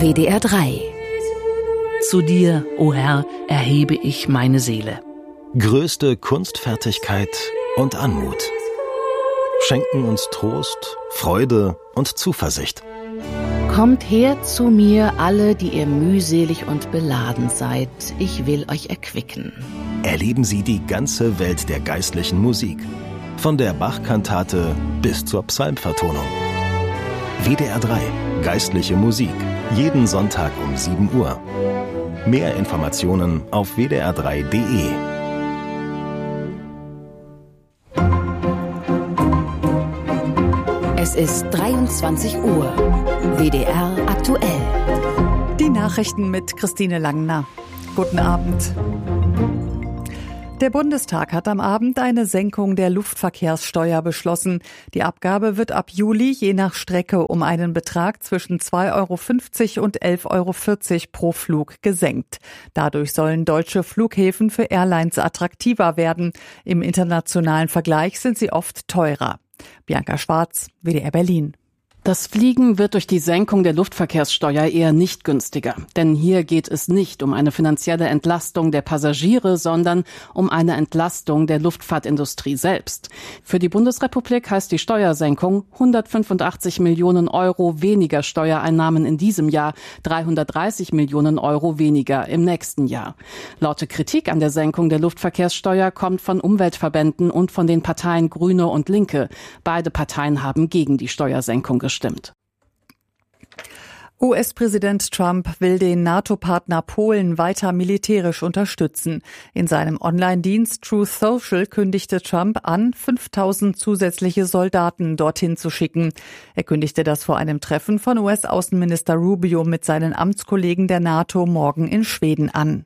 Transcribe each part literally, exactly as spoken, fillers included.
W D R drei. Zu dir, o Herr, erhebe ich meine Seele. Größte Kunstfertigkeit und Anmut schenken uns Trost, Freude und Zuversicht. Kommt her zu mir, alle, die ihr mühselig und beladen seid. Ich will euch erquicken. Erleben Sie die ganze Welt der geistlichen Musik. Von der Bach-Kantate bis zur Psalmvertonung. W D R drei. Geistliche Musik. Jeden Sonntag um sieben Uhr. Mehr Informationen auf w d r drei punkt d e. Es ist dreiundzwanzig Uhr. W D R aktuell. Die Nachrichten mit Christine Langner. Guten Abend. Der Bundestag hat am Abend eine Senkung der Luftverkehrssteuer beschlossen. Die Abgabe wird ab Juli je nach Strecke um einen Betrag zwischen zwei Euro fünfzig und elf Euro vierzig pro Flug gesenkt. Dadurch sollen deutsche Flughäfen für Airlines attraktiver werden. Im internationalen Vergleich sind sie oft teurer. Bianca Schwarz, W D R Berlin. Das Fliegen wird durch die Senkung der Luftverkehrssteuer eher nicht günstiger. Denn hier geht es nicht um eine finanzielle Entlastung der Passagiere, sondern um eine Entlastung der Luftfahrtindustrie selbst. Für die Bundesrepublik heißt die Steuersenkung hundertfünfundachtzig Millionen Euro weniger Steuereinnahmen in diesem Jahr, dreihundertdreißig Millionen Euro weniger im nächsten Jahr. Laute Kritik an der Senkung der Luftverkehrssteuer kommt von Umweltverbänden und von den Parteien Grüne und Linke. Beide Parteien haben gegen die Steuersenkung gestimmt. Stimmt. U S-Präsident Trump will den NATO-Partner Polen weiter militärisch unterstützen. In seinem Online-Dienst Truth Social kündigte Trump an, fünftausend zusätzliche Soldaten dorthin zu schicken. Er kündigte das vor einem Treffen von U S-Außenminister Rubio mit seinen Amtskollegen der NATO morgen in Schweden an.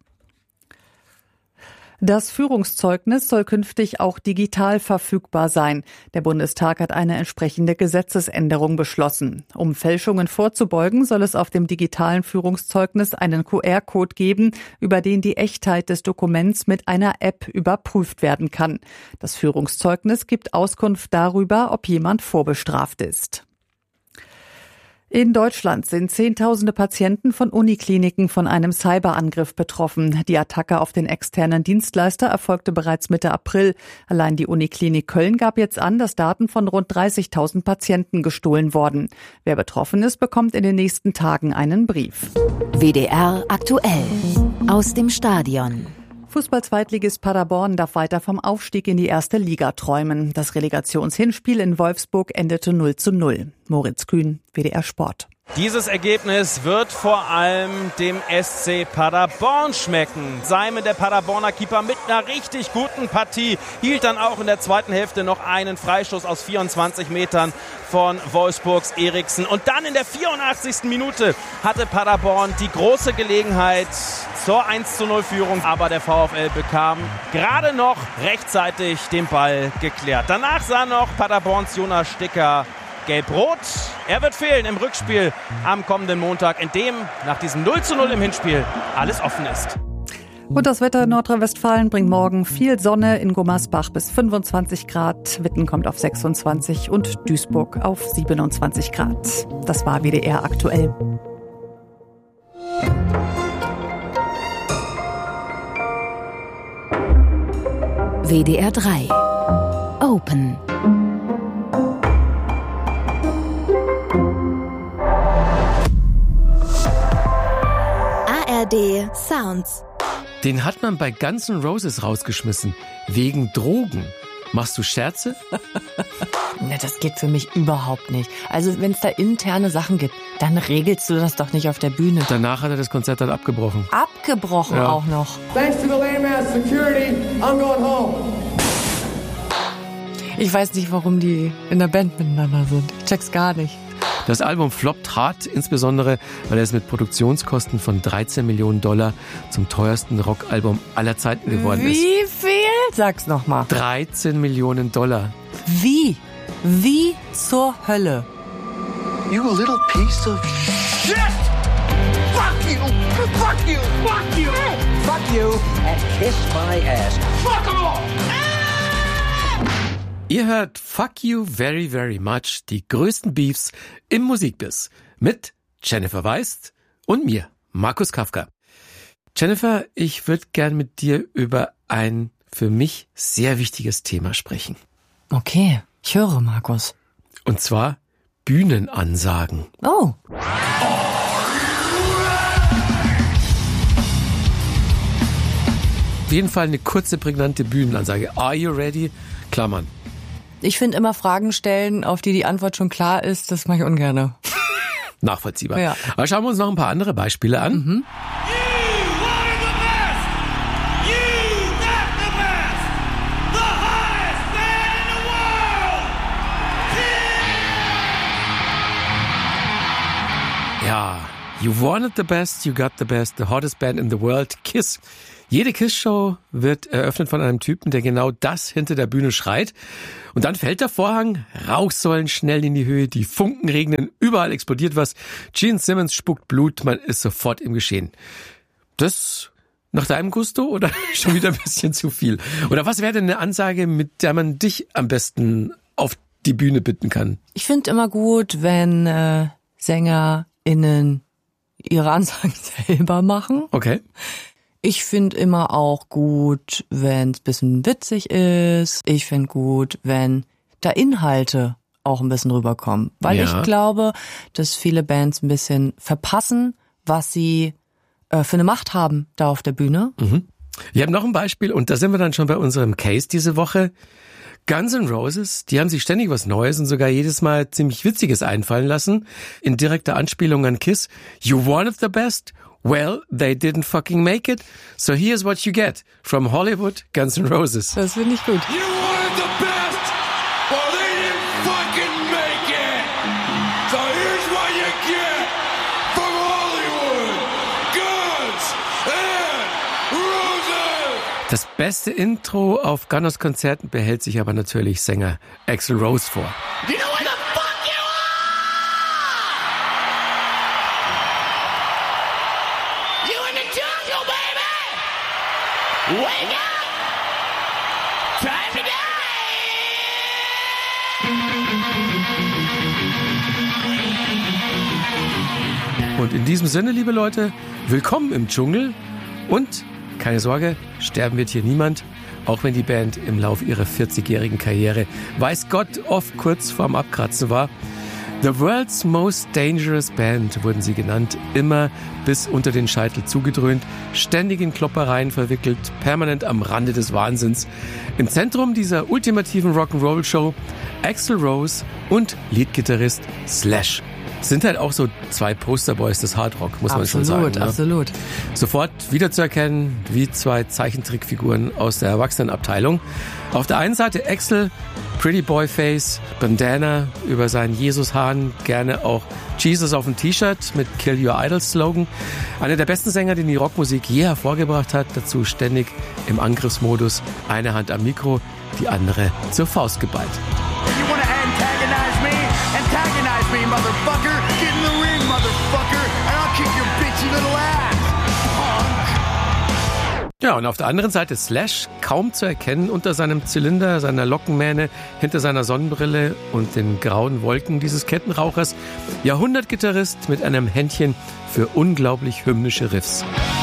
Das Führungszeugnis soll künftig auch digital verfügbar sein. Der Bundestag hat eine entsprechende Gesetzesänderung beschlossen. Um Fälschungen vorzubeugen, soll es auf dem digitalen Führungszeugnis einen Q R-Code geben, über den die Echtheit des Dokuments mit einer App überprüft werden kann. Das Führungszeugnis gibt Auskunft darüber, ob jemand vorbestraft ist. In Deutschland sind Zehntausende Patienten von Unikliniken von einem Cyberangriff betroffen. Die Attacke auf den externen Dienstleister erfolgte bereits Mitte April. Allein die Uniklinik Köln gab jetzt an, dass Daten von rund dreißigtausend Patienten gestohlen wurden. Wer betroffen ist, bekommt in den nächsten Tagen einen Brief. W D R aktuell. Aus dem Stadion. Fußball-Zweitligist Paderborn darf weiter vom Aufstieg in die erste Liga träumen. Das Relegationshinspiel in Wolfsburg endete null zu null. Moritz Kühn, W D R Sport. Dieses Ergebnis wird vor allem dem S C Paderborn schmecken. Simon, der Paderborner Keeper, mit einer richtig guten Partie, hielt dann auch in der zweiten Hälfte noch einen Freistoß aus vierundzwanzig Metern von Wolfsburgs Eriksen. Und dann in der vierundachtzigsten Minute hatte Paderborn die große Gelegenheit zur eins zu null Führung. Aber der VfL bekam gerade noch rechtzeitig den Ball geklärt. Danach sah noch Paderborns Jonas Sticker gelb-rot. Er wird fehlen im Rückspiel am kommenden Montag, in dem nach diesem null zu null im Hinspiel alles offen ist. Und das Wetter in Nordrhein-Westfalen bringt morgen viel Sonne, in Gummersbach bis fünfundzwanzig Grad, Witten kommt auf sechsundzwanzig und Duisburg auf siebenundzwanzig Grad. Das war W D R aktuell. W D R drei. Open. A R D Sounds. Den hat man bei Guns N' Roses rausgeschmissen. Wegen Drogen. Machst du Scherze? Na, das geht für mich überhaupt nicht. Also wenn es da interne Sachen gibt, dann regelst du das doch nicht auf der Bühne. Danach hat er das Konzert dann abgebrochen. Abgebrochen ja. Auch noch. Thanks to the lame ass security, I'm going home. Ich weiß nicht, warum die in der Band miteinander sind. Ich check's gar nicht. Das Album floppt hart, insbesondere, weil er es mit Produktionskosten von dreizehn Millionen Dollar zum teuersten Rockalbum aller Zeiten geworden ist. Wie viel? Sag's nochmal. dreizehn Millionen Dollar. Wie? Wie zur Hölle? You little piece of shit! Fuck you! Fuck you! Fuck you! Fuck you and kiss my ass. Fuck them all! Ihr hört Fuck You Very Very Much, die größten Beefs im Musikbiss mit Jennifer Weist und mir, Markus Kafka. Jennifer, ich würde gern mit dir über ein für mich sehr wichtiges Thema sprechen. Okay, ich höre, Markus. Und zwar Bühnenansagen. Oh. Auf jeden Fall eine kurze, prägnante Bühnenansage. Are you ready? Klammern. Ich finde immer Fragen stellen, auf die die Antwort schon klar ist, das mache ich ungern. Nachvollziehbar. Ja. Aber schauen wir uns noch ein paar andere Beispiele an. Mhm. Ja, you wanted the best, you got the best, the hottest band in the world, Kiss. Jede Kiss-Show wird eröffnet von einem Typen, der genau das hinter der Bühne schreit. Und dann fällt der Vorhang, Rauchsäulen schnell in die Höhe, die Funken regnen, überall explodiert was. Gene Simmons spuckt Blut, man ist sofort im Geschehen. Das nach deinem Gusto oder schon wieder ein bisschen zu viel? Oder was wäre denn eine Ansage, mit der man dich am besten auf die Bühne bitten kann? Ich finde immer gut, wenn äh, SängerInnen ihre Ansagen selber machen. Okay. Ich finde immer auch gut, wenn es ein bisschen witzig ist. Ich finde gut, wenn da Inhalte auch ein bisschen rüberkommen. Weil Ja. ich glaube, dass viele Bands ein bisschen verpassen, was sie äh, für eine Macht haben da auf der Bühne. Mhm. Ich habe noch ein Beispiel und da sind wir dann schon bei unserem Case diese Woche. Guns N' Roses, die haben sich ständig was Neues und sogar jedes Mal ziemlich Witziges einfallen lassen. In direkter Anspielung an Kiss. You wanted the best? Well, they didn't fucking make it. So here's what you get from Hollywood, Guns N' Roses. Das finde ich gut. You wanted the best, well they didn't fucking make it. So here's what you get from Hollywood, Guns N' Roses. Das beste Intro auf Gunners Konzerten behält sich aber natürlich Sänger Axl Rose vor. You know where the fuck you are? You in the jungle, baby! Wake up! Time to die! Und in diesem Sinne, liebe Leute, willkommen im Dschungel und keine Sorge, sterben wird hier niemand, auch wenn die Band im Lauf ihrer vierzigjährigen Karriere, weiß Gott, oft kurz vorm Abkratzen war. The World's Most Dangerous Band wurden sie genannt, immer bis unter den Scheitel zugedröhnt, ständig in Kloppereien verwickelt, permanent am Rande des Wahnsinns. Im Zentrum dieser ultimativen Rock'n'Roll-Show Axl Rose und Leadgitarrist Slash. Sind halt auch so zwei Posterboys des Hardrock, muss man schon sagen. Absolut, absolut. Ne? Sofort wiederzuerkennen wie zwei Zeichentrickfiguren aus der Erwachsenenabteilung. Auf der einen Seite Axl, Pretty Boy Face, Bandana über seinen Jesus-Hahn, gerne auch Jesus auf dem T-Shirt mit Kill Your Idols Slogan. Einer der besten Sänger, den die Rockmusik je hervorgebracht hat, dazu ständig im Angriffsmodus, eine Hand am Mikro, die andere zur Faust geballt. You wanna antagonize me? Antagonize me, motherfucker! Get in the ring, motherfucker! And I'll kick your bitchy little ass! Punk! Ja, und auf der anderen Seite Slash, kaum zu erkennen unter seinem Zylinder, seiner Lockenmähne, hinter seiner Sonnenbrille und den grauen Wolken dieses Kettenrauchers. Jahrhundertgitarrist mit einem Händchen für unglaublich hymnische Riffs.